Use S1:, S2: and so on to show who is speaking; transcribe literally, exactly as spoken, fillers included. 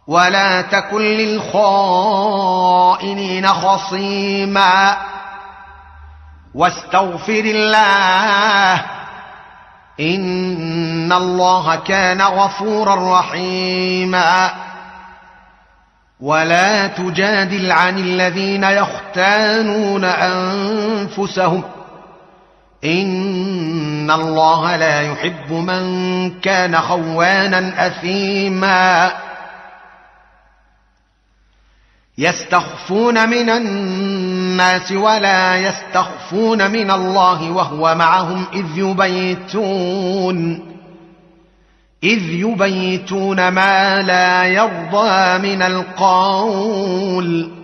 S1: ولا تكن للخائنين خصيما واستغفر الله إن الله كان غفورا رحيما ولا تجادل عن الذين يختانون أنفسهم إن الله لا يحب من كان خوانا أثيما يستخفون من الناس ولا يستخفون من الله وهو معهم إذ يبيتون إذ يبيتون ما لا يرضى من القول